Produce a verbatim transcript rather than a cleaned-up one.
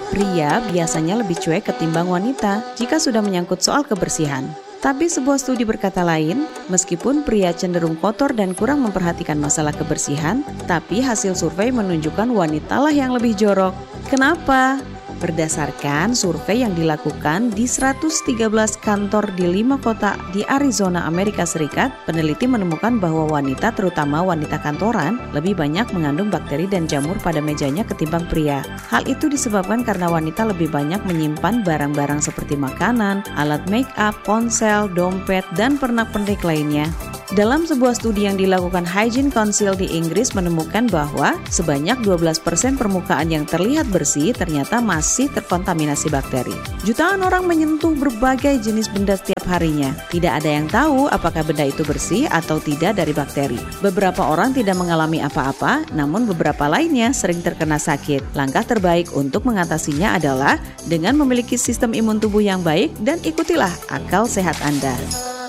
Pria biasanya lebih cuek ketimbang wanita jika sudah menyangkut soal kebersihan. Tapi sebuah studi berkata lain, meskipun pria cenderung kotor dan kurang memperhatikan masalah kebersihan, tapi hasil survei menunjukkan wanitalah yang lebih jorok. Kenapa? Berdasarkan survei yang dilakukan di seratus tiga belas kantor di lima kota di Arizona, Amerika Serikat, peneliti menemukan bahwa wanita, terutama wanita kantoran, lebih banyak mengandung bakteri dan jamur pada mejanya ketimbang pria. Hal itu disebabkan karena wanita lebih banyak menyimpan barang-barang seperti makanan, alat make up, ponsel, dompet, dan pernak-pernik lainnya. Dalam sebuah studi yang dilakukan Hygiene Council di Inggris menemukan bahwa sebanyak dua belas persen permukaan yang terlihat bersih ternyata masih terkontaminasi bakteri. Jutaan orang menyentuh berbagai jenis benda setiap harinya. Tidak ada yang tahu apakah benda itu bersih atau tidak dari bakteri. Beberapa orang tidak mengalami apa-apa, namun beberapa lainnya sering terkena sakit. Langkah terbaik untuk mengatasinya adalah dengan memiliki sistem imun tubuh yang baik dan ikutilah akal sehat Anda.